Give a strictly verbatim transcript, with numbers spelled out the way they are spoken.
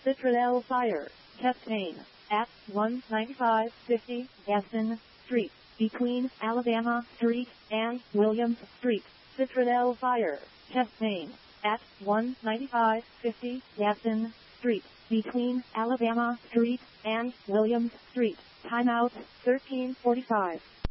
Citradel Fire, Chastain, at one ninety-five fifty Gaston Street, between Alabama Street and Williams Street. Citradel Fire, Chastain, at one ninety-five fifty Gaston Street, between Alabama Street and Williams Street. Timeout, thirteen forty-five.